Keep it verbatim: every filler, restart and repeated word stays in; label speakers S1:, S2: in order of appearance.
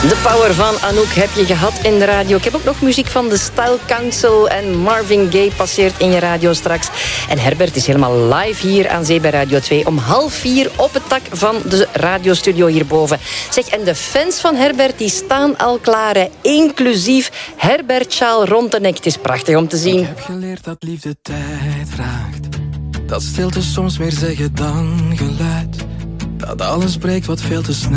S1: De power van Anouk heb je gehad in de radio. Ik heb ook nog muziek van de Style Council en Marvin Gaye passeert in je radio straks. En Herbert is helemaal live hier aan Zee bij Radio twee om half vier op het dak van de radiostudio hierboven. Zeg, en de fans van Herbert die staan al klaar, hè. Inclusief Herbert Sjaal rond de nek. Het is prachtig om te zien.
S2: Ik heb geleerd dat liefde tijd vraagt. Dat stilte soms meer zeggen dan geluid. Dat alles breekt wat veel te snel